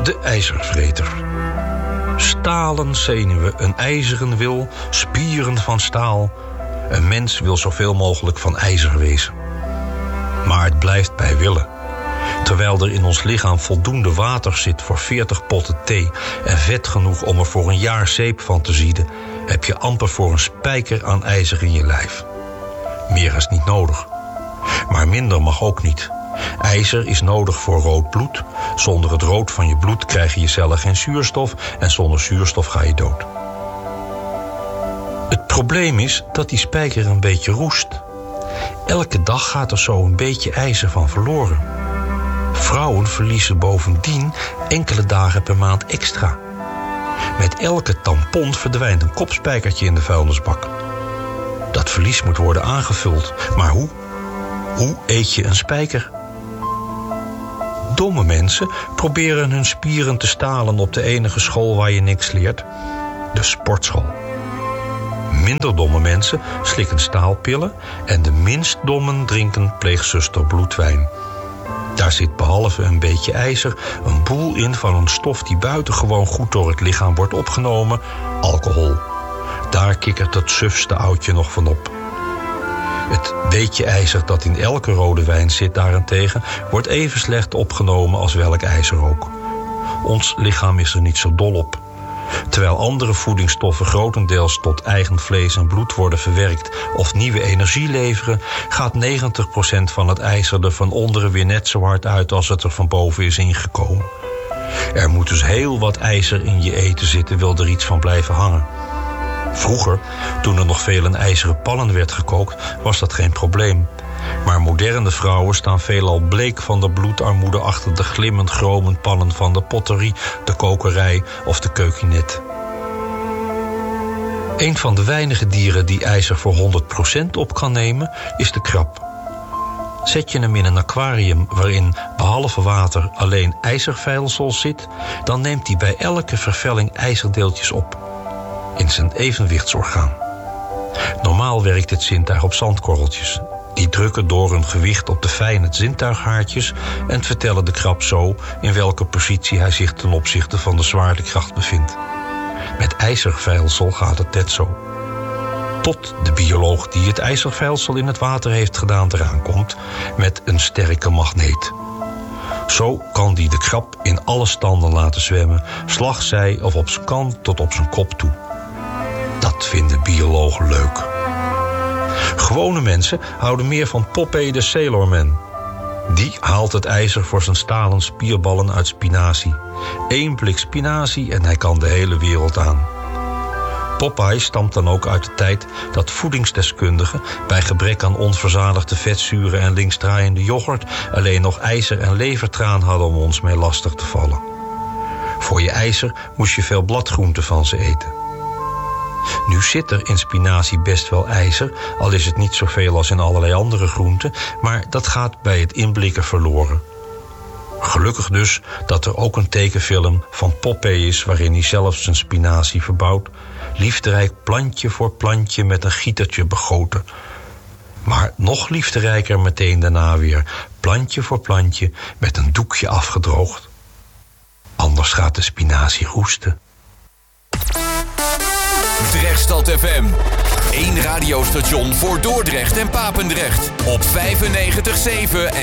De ijzervreter. Stalen zenuwen, een ijzeren wil, spieren van staal. Een mens wil zoveel mogelijk van ijzer wezen. Maar het blijft bij willen. Terwijl er in ons lichaam voldoende water zit voor 40 potten thee en vet genoeg om er voor een jaar zeep van te zieden, heb je amper voor een spijker aan ijzer in je lijf. Meer is niet nodig. Maar minder mag ook niet. IJzer is nodig voor rood bloed. Zonder het rood van je bloed krijgen je cellen geen zuurstof en zonder zuurstof ga je dood. Het probleem is dat die spijker een beetje roest. Elke dag gaat er zo een beetje ijzer van verloren. Vrouwen verliezen bovendien enkele dagen per maand extra. Met elke tampon verdwijnt een kopspijkertje in de vuilnisbak. Dat verlies moet worden aangevuld. Maar hoe? Hoe eet je een spijker? Domme mensen proberen hun spieren te stalen op de enige school waar je niks leert, de sportschool. Minder domme mensen slikken staalpillen en de minst dommen drinken pleegzuster bloedwijn. Daar zit behalve een beetje ijzer een boel in van een stof die buitengewoon goed door het lichaam wordt opgenomen, alcohol. Daar kikkert het sufste oudje nog van op. Het beetje ijzer dat in elke rode wijn zit daarentegen wordt even slecht opgenomen als welk ijzer ook. Ons lichaam is er niet zo dol op. Terwijl andere voedingsstoffen grotendeels tot eigen vlees en bloed worden verwerkt of nieuwe energie leveren, gaat 90% van het ijzer er van onderen weer net zo hard uit als het er van boven is ingekomen. Er moet dus heel wat ijzer in je eten zitten, wil er iets van blijven hangen. Vroeger, toen er nog veel in ijzeren pannen werd gekookt, was dat geen probleem. Maar moderne vrouwen staan veelal bleek van de bloedarmoede achter de glimmend chromend pannen van de potterie, de kokerij of de keukinet. Een van de weinige dieren die ijzer voor 100% op kan nemen, is de krab. Zet je hem in een aquarium waarin behalve water alleen ijzervijlsel zit, dan neemt hij bij elke vervelling ijzerdeeltjes op. In zijn evenwichtsorgaan. Normaal werkt dit zintuig op zandkorreltjes. Die drukken door hun gewicht op de fijne zintuighaartjes en vertellen de krab zo in welke positie hij zich ten opzichte van de zwaartekracht bevindt. Met ijzervijlsel gaat het net zo. Tot de bioloog die het ijzervijlsel in het water heeft gedaan eraan komt met een sterke magneet. Zo kan die de krab in alle standen laten zwemmen, slagzij of op zijn kant tot op zijn kop toe. Dat vinden biologen leuk. Gewone mensen houden meer van Popeye de Sailorman. Die haalt het ijzer voor zijn stalen spierballen uit spinazie. 1 blik spinazie en hij kan de hele wereld aan. Popeye stamt dan ook uit de tijd dat voedingsdeskundigen bij gebrek aan onverzadigde vetzuren en linksdraaiende yoghurt alleen nog ijzer en levertraan hadden om ons mee lastig te vallen. Voor je ijzer moest je veel bladgroenten van ze eten. Nu zit er in spinazie best wel ijzer, al is het niet zoveel als in allerlei andere groenten, maar dat gaat bij het inblikken verloren. Gelukkig dus dat er ook een tekenfilm van Popeye is waarin hij zelf zijn spinazie verbouwt, liefderijk plantje voor plantje met een gietertje begoten. Maar nog liefderijker meteen daarna weer plantje voor plantje met een doekje afgedroogd. Anders gaat de spinazie roesten. Drechtstad FM. 1 radiostation voor Dordrecht en Papendrecht. Op 95.7 en